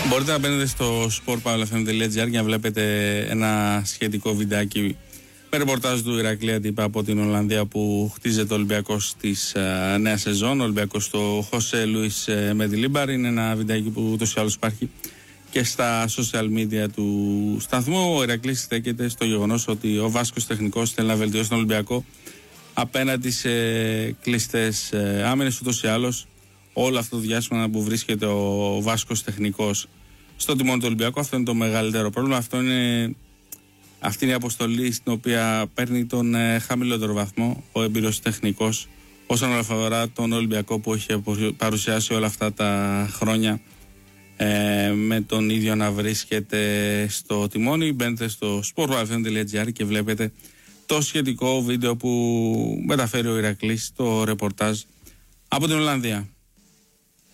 Μπορείτε να μπαίνετε στο sportpavlafm.gr για να βλέπετε ένα σχετικό βιντεάκι με ρεπορτάζ του Ηρακλή Αντίπα από την Ολλανδία που χτίζεται ο Ολυμπιακός της νέα σεζόν. Ο Ολυμπιακός στο Χωσέ Λουίς Μεντιλίμπαρ. Είναι ένα βιντεάκι που ούτως ή άλλως υπάρχει και στα social media του σταθμού. Ο Ηρακλής στέκεται στο γεγονός ότι ο Βάσκος τεχνικός θέλει να βελτιώσει τον Ολυμπιακό απέναντι σε κλειστές άμυνες. Ούτως ή άλλως, όλο αυτό το διάστημα που βρίσκεται ο Βάσκος τεχνικός στο τιμόνι του Ολυμπιακού, αυτό είναι το μεγαλύτερο πρόβλημα. Αυτή είναι η αποστολή στην οποία παίρνει τον χαμηλότερο βαθμό ο εμπειρός τεχνικός όσον αφορά τον Ολυμπιακό που έχει παρουσιάσει όλα αυτά τα χρόνια, με τον ίδιο να βρίσκεται στο τιμόνι. Μπαίνετε στο sportpavlafm.gr και βλέπετε το σχετικό βίντεο που μεταφέρει ο Ηρακλής, το ρεπορτάζ από την Ολλανδία.